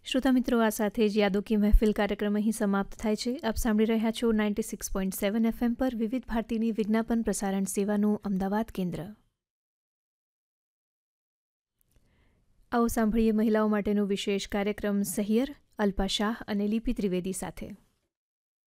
શ્રોતા મિત્રો, આ સાથે જ યાદો કી મહેફિલ કાર્યક્રમ અહીં સમાપ્ત થાય છે. આપ સાંભળી રહ્યા છો 96.7 FM પર વિવિધ ભારતીની વિજ્ઞાપન પ્રસારણ સેવાનું અમદાવાદ કેન્દ્ર. આવો સાંભળીએ મહિલાઓ માટેનો વિશેષ કાર્યક્રમ સહિયર, અલ્પા શાહ અને લિપિ ત્રિવેદી સાથે.